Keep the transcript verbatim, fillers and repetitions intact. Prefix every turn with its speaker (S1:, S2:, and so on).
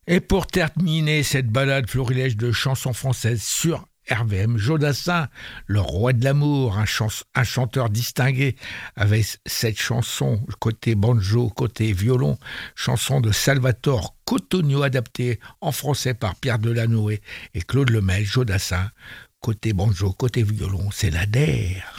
S1: Et pour terminer cette balade florilège de chansons françaises sur R V M, Jodassin, le roi de l'amour, un, chans- un chanteur distingué, avec cette chanson côté banjo, côté violon, chanson de Salvatore Cotogno adaptée en français par Pierre Delanoë et Claude Lemel. Jodassin, côté banjo, côté violon, c'est la D E R.